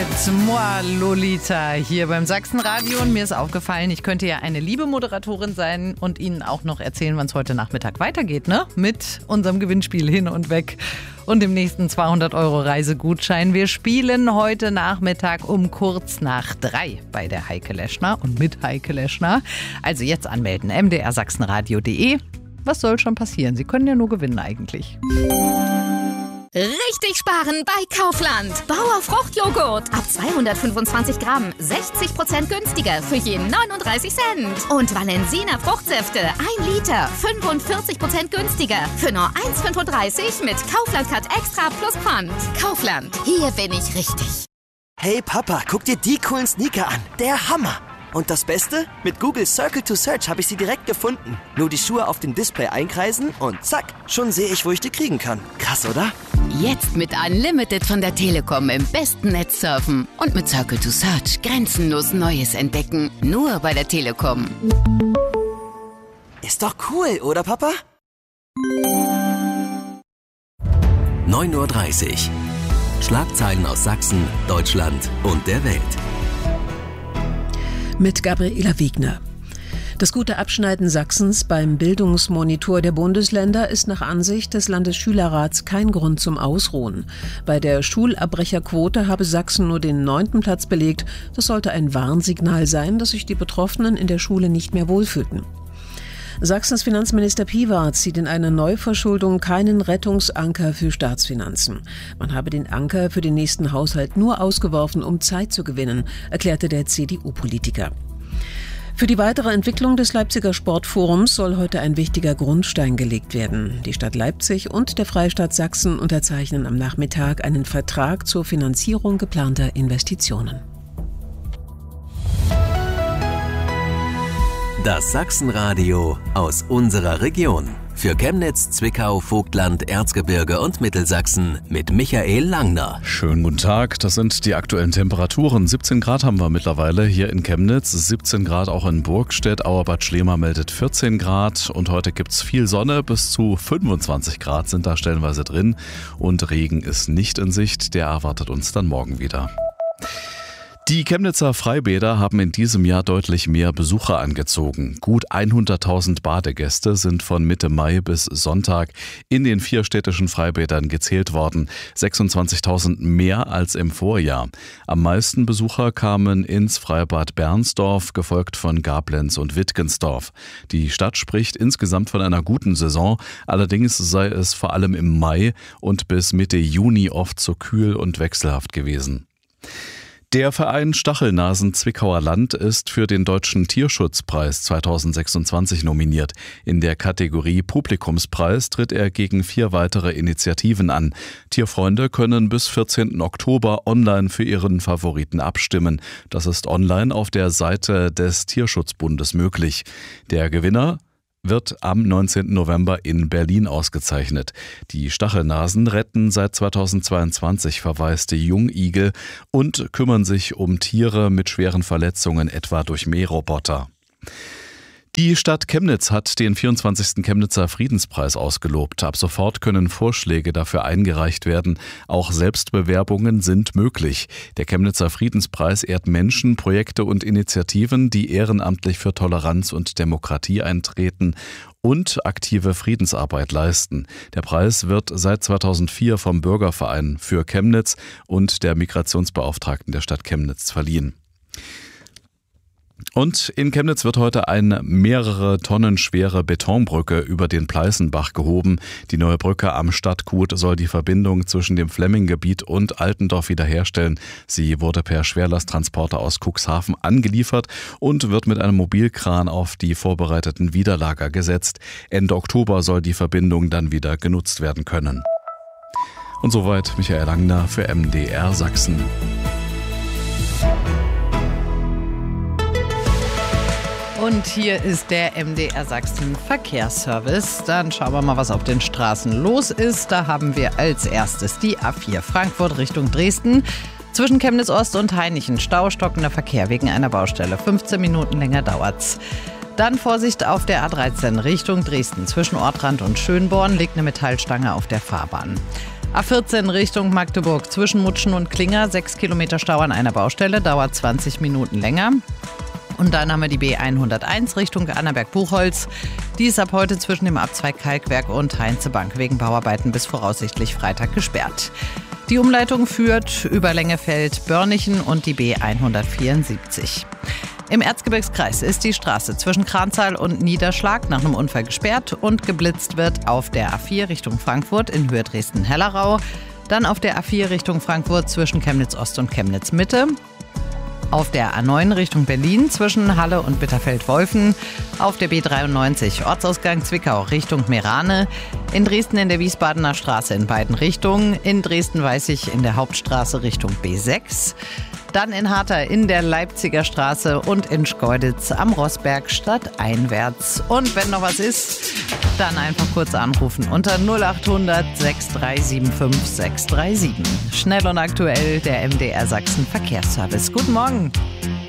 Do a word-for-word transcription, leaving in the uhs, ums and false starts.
mit Moi Lolita hier beim Sachsenradio. Und mir ist aufgefallen, ich könnte ja eine liebe Moderatorin sein und Ihnen auch noch erzählen, wann es heute Nachmittag weitergeht, ne? Mit unserem Gewinnspiel Hin und Weg und dem nächsten zweihundert Euro Reisegutschein. Wir spielen heute Nachmittag um kurz nach drei bei der Heike Leschner und mit Heike Leschner. Also jetzt anmelden, m d r sachsenradio punkt d e. Was soll schon passieren? Sie können ja nur gewinnen eigentlich. Richtig sparen bei Kaufland. Bauer Fruchtjoghurt ab zweihundertfünfundzwanzig Gramm, sechzig Prozent günstiger für je neununddreißig Cent. Und Valensina Fruchtsäfte, ein Liter, fünfundvierzig Prozent günstiger für nur eins Komma fünfunddreißig mit Kaufland Cut Extra plus Pfand. Kaufland, hier bin ich richtig. Hey Papa, guck dir die coolen Sneaker an. Der Hammer. Und das Beste? Mit Google Circle to Search habe ich sie direkt gefunden. Nur die Schuhe auf dem Display einkreisen und zack, schon sehe ich, wo ich die kriegen kann. Krass, oder? Jetzt mit Unlimited von der Telekom im besten Netz surfen und mit Circle to Search grenzenlos Neues entdecken. Nur bei der Telekom. Ist doch cool, oder Papa? neun Uhr dreißig. Schlagzeilen aus Sachsen, Deutschland und der Welt. Mit Gabriela Wegner. Das gute Abschneiden Sachsens beim Bildungsmonitor der Bundesländer ist nach Ansicht des Landesschülerrats kein Grund zum Ausruhen. Bei der Schulabbrecherquote habe Sachsen nur den neunten Platz belegt. Das sollte ein Warnsignal sein, dass sich die Betroffenen in der Schule nicht mehr wohlfühlten. Sachsens Finanzminister Piwarz sieht in einer Neuverschuldung keinen Rettungsanker für Staatsfinanzen. Man habe den Anker für den nächsten Haushalt nur ausgeworfen, um Zeit zu gewinnen, erklärte der C D U-Politiker. Für die weitere Entwicklung des Leipziger Sportforums soll heute ein wichtiger Grundstein gelegt werden. Die Stadt Leipzig und der Freistaat Sachsen unterzeichnen am Nachmittag einen Vertrag zur Finanzierung geplanter Investitionen. Das Sachsenradio aus unserer Region. Für Chemnitz, Zwickau, Vogtland, Erzgebirge und Mittelsachsen mit Michael Langner. Schönen guten Tag, das sind die aktuellen Temperaturen. siebzehn Grad haben wir mittlerweile hier in Chemnitz, siebzehn Grad auch in Burgstedt. Auerbad Schlema meldet vierzehn Grad und heute gibt's viel Sonne, bis zu fünfundzwanzig Grad sind da stellenweise drin. Und Regen ist nicht in Sicht, der erwartet uns dann morgen wieder. Die Chemnitzer Freibäder haben in diesem Jahr deutlich mehr Besucher angezogen. Gut hunderttausend Badegäste sind von Mitte Mai bis Sonntag in den vier städtischen Freibädern gezählt worden. sechsundzwanzigtausend mehr als im Vorjahr. Am meisten Besucher kamen ins Freibad Bernsdorf, gefolgt von Gablenz und Wittgensdorf. Die Stadt spricht insgesamt von einer guten Saison. Allerdings sei es vor allem im Mai und bis Mitte Juni oft zu kühl und wechselhaft gewesen. Der Verein Stachelnasen Zwickauer Land ist für den Deutschen Tierschutzpreis zweitausendsechsundzwanzig nominiert. In der Kategorie Publikumspreis tritt er gegen vier weitere Initiativen an. Tierfreunde können bis vierzehnten Oktober online für ihren Favoriten abstimmen. Das ist online auf der Seite des Tierschutzbundes möglich. Der Gewinner wird am neunzehnten November in Berlin ausgezeichnet. Die Stachelnasen retten seit zweitausendzweiundzwanzig verwaiste Jungigel und kümmern sich um Tiere mit schweren Verletzungen, etwa durch Mähroboter. Die Stadt Chemnitz hat den vierundzwanzigsten Chemnitzer Friedenspreis ausgelobt. Ab sofort können Vorschläge dafür eingereicht werden. Auch Selbstbewerbungen sind möglich. Der Chemnitzer Friedenspreis ehrt Menschen, Projekte und Initiativen, die ehrenamtlich für Toleranz und Demokratie eintreten und aktive Friedensarbeit leisten. Der Preis wird seit zweitausendvier vom Bürgerverein für Chemnitz und der Migrationsbeauftragten der Stadt Chemnitz verliehen. Und in Chemnitz wird heute eine mehrere Tonnen schwere Betonbrücke über den Pleißenbach gehoben. Die neue Brücke am Stadtgut soll die Verbindung zwischen dem Flemminggebiet und Altendorf wiederherstellen. Sie wurde per Schwerlasttransporter aus Cuxhaven angeliefert und wird mit einem Mobilkran auf die vorbereiteten Widerlager gesetzt. Ende Oktober soll die Verbindung dann wieder genutzt werden können. Und soweit Michael Langner für M D R Sachsen. Und hier ist der M D R Sachsen Verkehrsservice. Dann schauen wir mal, was auf den Straßen los ist. Da haben wir als erstes die A vier Frankfurt Richtung Dresden. Zwischen Chemnitz Ost und Hainichen staustockender Verkehr wegen einer Baustelle. fünfzehn Minuten länger dauert's. Dann Vorsicht auf der A dreizehn Richtung Dresden. Zwischen Ortrand und Schönborn liegt eine Metallstange auf der Fahrbahn. A vierzehn Richtung Magdeburg. Zwischen Mutschen und Klinger. sechs Kilometer Stau an einer Baustelle. Dauert zwanzig Minuten länger. Und dann haben wir die B hunderteins Richtung Annaberg-Buchholz. Die ist ab heute zwischen dem Abzweig Kalkwerk und Heinzebank wegen Bauarbeiten bis voraussichtlich Freitag gesperrt. Die Umleitung führt über Lengefeld-Börnichen und die B hundertvierundsiebzig. Im Erzgebirgskreis ist die Straße zwischen Kranzahl und Niederschlag nach einem Unfall gesperrt und geblitzt wird auf der A vier Richtung Frankfurt in Höhe Dresden-Hellerau. Dann auf der A vier Richtung Frankfurt zwischen Chemnitz-Ost und Chemnitz-Mitte. Auf der A neun Richtung Berlin zwischen Halle und Bitterfeld-Wolfen. Auf der B dreiundneunzig Ortsausgang Zwickau Richtung Meerane. In Dresden in der Wiesbadener Straße in beiden Richtungen. In Dresden-Weißig in der Hauptstraße Richtung B sechs. Dann in Harter in der Leipziger Straße und in Schkeuditz am Rossberg stadteinwärts. Und wenn noch was ist, dann einfach kurz anrufen unter null acht hundert sechs drei sieben fünf sechs drei sieben. Schnell und aktuell der M D R Sachsen Verkehrsservice. Guten Morgen.